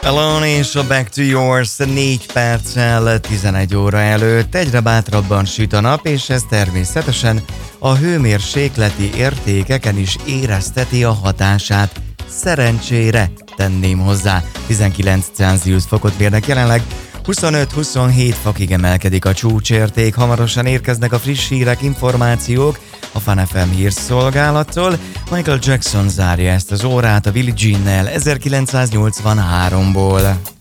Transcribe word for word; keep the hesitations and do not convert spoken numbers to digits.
Alone és a Back to Yours négy perccel tizenegy óra előtt egyre bátrabban süt a nap, és ez természetesen a hőmérsékleti értékeken is érezteti a hatását. Szerencsére tenném hozzá, tizenkilenc Celsius fokot mérnek jelenleg, huszonöt-huszonhét fokig emelkedik a csúcsérték, hamarosan érkeznek a friss hírek, információk a Fun ef em hírszolgálattól. Michael Jackson zárja ezt az órát a Billie Jean-nel ezerkilencszáznyolcvanháromból.